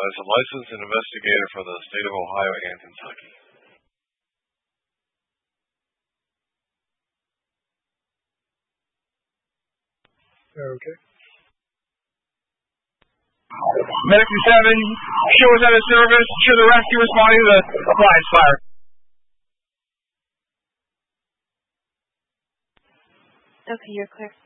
as a licensed investigator for the state of Ohio and Kentucky. Okay. Medic 7, show us out of service. Show the rescue responding to the appliance fire. Okay, you're clear.